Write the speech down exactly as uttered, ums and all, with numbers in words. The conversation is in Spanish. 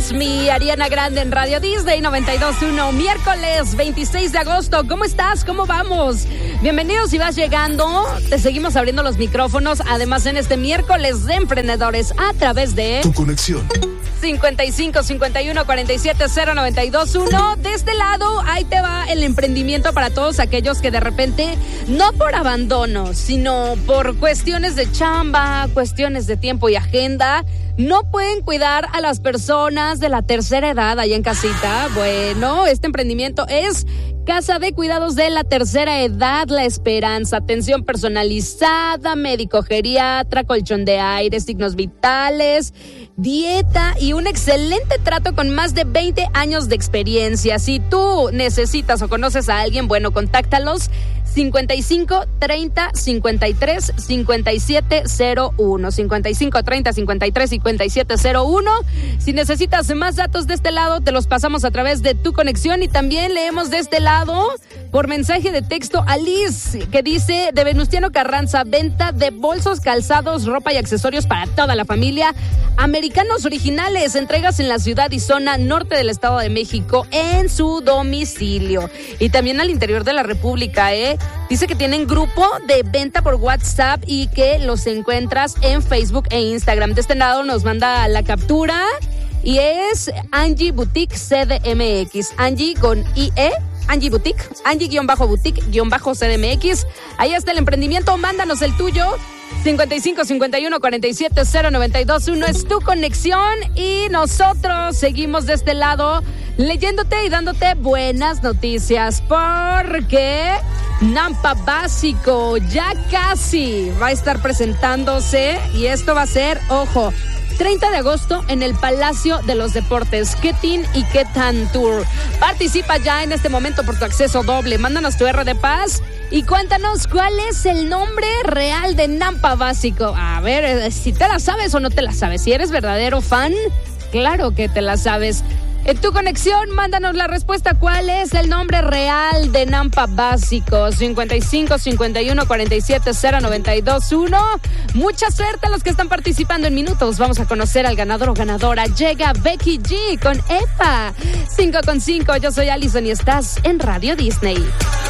es mi Ariana Grande en Radio Disney noventa y dos punto uno, miércoles veintiséis de agosto. ¿Cómo estás? ¿Cómo vamos? Bienvenidos si vas llegando. Te seguimos abriendo los micrófonos, además en este miércoles de emprendedores a través de Tu Conexión. cincuenta y cinco, cincuenta y uno, cuarenta y siete, cero, noventa y dos punto uno. De este lado, ahí te va el emprendimiento para todos aquellos que de repente, no por abandono, sino por cuestiones de chamba, cuestiones de tiempo y agenda, no pueden cuidar a las personas de la tercera edad allá en casita. Bueno, este emprendimiento es Casa de Cuidados de la Tercera Edad La Esperanza. Atención personalizada, médico geriatra, colchón de aire, signos vitales, dieta y un excelente trato con más de veinte años de experiencia. Si tú necesitas o conoces a alguien, bueno, contáctalos. cincuenta y cinco, treinta, cincuenta y tres, cincuenta y siete cero uno. cincuenta y cinco, treinta, cincuenta y tres, cincuenta y siete cero uno. Si necesitas más datos de este lado, te los pasamos a través de Tu Conexión y también leemos de este lado por mensaje de texto a Liz, que dice: de Venustiano Carranza, venta de bolsos, calzados, ropa y accesorios para toda la familia. Americanos originales, entregas en la ciudad y zona norte del Estado de México en su domicilio. Y también al interior de la República, ¿eh? Dice que tienen grupo de venta por WhatsApp y que los encuentras en Facebook e Instagram. De este lado nos manda la captura y es Angie Boutique C D M X. Angie con I E. Angie Boutique, Angie-Boutique-C D M X. Ahí está el emprendimiento, mándanos el tuyo. cincuenta y cinco, cincuenta y uno, cuarenta y siete, cero, noventa y dos punto uno es Tu Conexión y nosotros seguimos de este lado leyéndote y dándote buenas noticias porque Nampa Básico ya casi va a estar presentándose y esto va a ser, ojo, treinta de agosto en el Palacio de los Deportes. ¿Qué Teen y qué Tan Tour? Participa ya en este momento por tu acceso doble. Mándanos tu R de Paz y cuéntanos cuál es el nombre real de Nampa Básico. A ver, si te la sabes o no te la sabes. Si eres verdadero fan, claro que te la sabes. En Tu Conexión, mándanos la respuesta. ¿Cuál es el nombre real de Nampa Básico? cincuenta y cinco, cincuenta y uno, cuarenta y siete, cero, noventa y dos punto uno. Mucha suerte a los que están participando. En minutos vamos a conocer al ganador o ganadora. Llega Becky G con Epa. cinco con cinco, yo soy Allison y estás en Radio Disney.